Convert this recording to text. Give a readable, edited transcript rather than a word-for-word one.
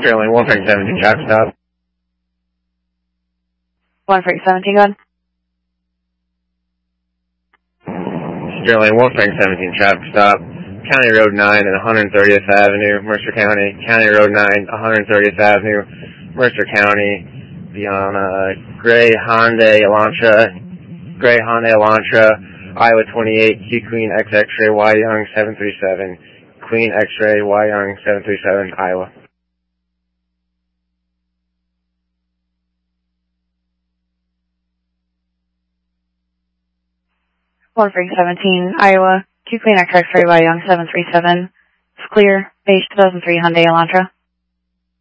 Sterling 117 traffic stop. 117, go ahead. Sterling 117 traffic stop. County Road 9 and 130th Avenue, Mercer County. County Road 9, 130th Avenue, Mercer County. Beyond Gray Hyundai Elantra, Iowa 28, Q Queen X X-ray Y Young 737, Queen X-ray Y Young 737, Iowa. 1317, Iowa, Q Queen X X-ray Y Young 737. It's clear, beige 2003 Hyundai Elantra.